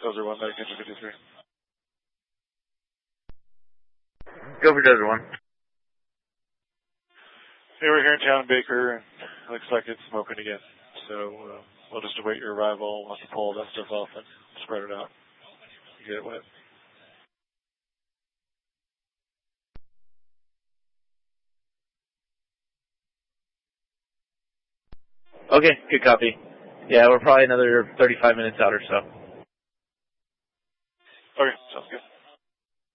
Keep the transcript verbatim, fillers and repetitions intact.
Desert one, back engine fifty-three. Go for Desert one. Hey, we're here in town in Baker, and it looks like it's smoking again. So uh, we'll just await your arrival. We'll have to pull that stuff off and spread it out. Get it wet. Okay, good copy. Yeah, we're probably another thirty-five minutes out or so. Okay, sounds good.